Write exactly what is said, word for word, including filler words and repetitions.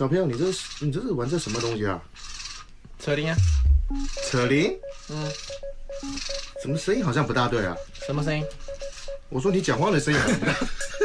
小朋友，你这是你这是玩这什么东西啊？ 扯铃啊。 扯铃？ 嗯。 怎么声音好像不大对啊？ 什么声音？ 我说你讲话的声音好像不大。